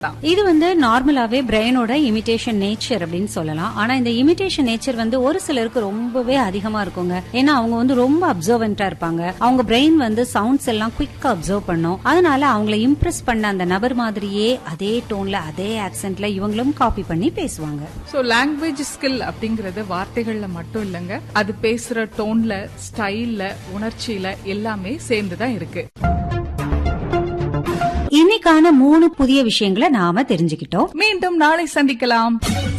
இது வந்து நார்மலாவே பிரெயினோட இமிடேஷன் நேச்சர் அப்படின்னு சொல்லலாம். ஆனா இந்த இமிடேஷன் நேச்சர் வந்து ஒரு சிலருக்கு ரொம்பவே அதிகமா இருக்குங்க. ஏன்னா அவங்க வந்து ரொம்ப அப்சர்வெண்டா இருப்பாங்க. அவங்க பிரெயின் வந்து சவுண்ட்ஸ் எல்லாம் குயிக்கா அப்சர்வ் பண்ணும். அதனால அவங்கள இம்ப்ரெஸ் பண்ண அந்த நபர் மாதிரியே அதே டோன்ல அதே ஆக்சென்ட்ல இவங்களும் காப்பி பண்ணி பேசுவாங்க. சோ லாங்குவேஜ் ஸ்கில் அப்படிங்கறது வார்த்தைகள்ல மட்டும் இல்லங்க, அது பேசுற டோன்ல, ஸ்டைல்ல, உணர்ச்சியில எல்லாமே சேர்ந்துதான் இருக்கு. இன்னைக்கான 3 புதிய விஷயங்களை நாம தெரிஞ்சுக்கிட்டோம். மீண்டும் நாளை சந்திக்கலாம்.